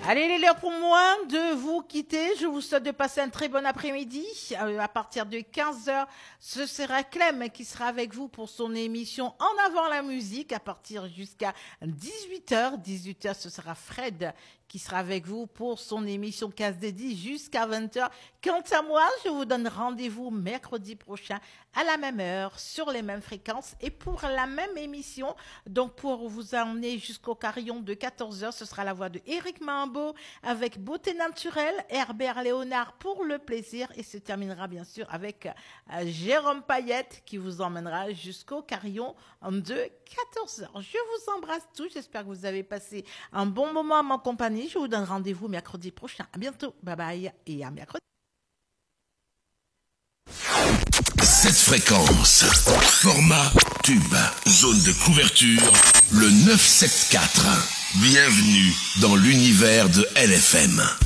Allez, il est l'heure pour moi de vous quitter. Je vous souhaite de passer un très bon après-midi. À partir de 15 heures, ce sera Clem qui sera avec vous pour son émission En avant la musique. À partir jusqu'à 18 heures. 18 heures, ce sera Fred qui sera avec vous pour son émission Casse dédiée jusqu'à 20 heures. Quant à moi, je vous donne rendez-vous mercredi prochain à la même heure, sur les mêmes fréquences et pour la même émission. Donc, pour vous emmener jusqu'au carillon de 14 heures, ce sera la voix de Éric Mambo avec Beauté Naturelle, Herbert Léonard pour le plaisir et se terminera bien sûr avec Jérôme Payette qui vous emmènera jusqu'au carillon de 14 heures. Je vous embrasse tous. J'espère que vous avez passé un bon moment à ma compagnie. Je vous donne rendez-vous mercredi prochain. À bientôt. Bye bye et à mercredi. Cette fréquence, format tube, zone de couverture, le 974. Bienvenue dans l'univers de LFM.